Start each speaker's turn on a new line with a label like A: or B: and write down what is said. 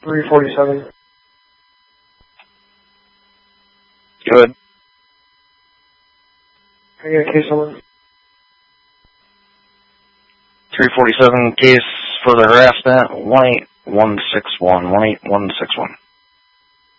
A: 347.
B: Good.
A: Can I get a case number?
B: 347 case for the harassment, 18161, 18161.